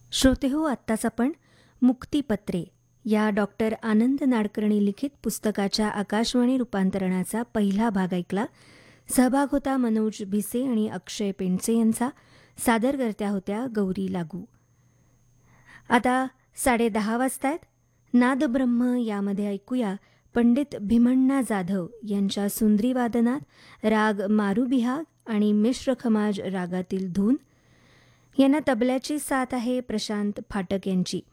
श्रोतेहो, आत्ताच आपण मुक्तीपत्रे या डॉक्टर आनंद नाडकर्णी लिखित पुस्तकाच्या आकाशवाणी रूपांतरणाचा पहिला भाग ऐकला. सहभाग होता मनोज भिसे आणि अक्षय पेंडसे यांचा. सादरकर्त्या होत्या गौरी लागू. आता 10:30 वाजतायत. नादब्रह्म यामध्ये ऐकूया पंडित भीमण्णा जाधव यांच्या सुंद्री वादनात राग मारुबिहाग आणि मिश्र खमाज रागातील धून. यांना तबल्याची साथ आहे प्रशांत फाटक यांची.